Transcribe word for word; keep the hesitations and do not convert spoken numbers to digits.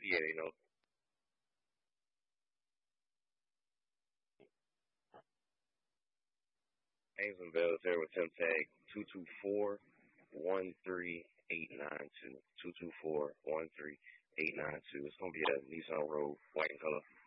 Yeah, you know. Angel Bells here with Tim Tag two two four one three eight nine two. two two four one three eight nine two. It's gonna be a Nissan Rogue, white in color.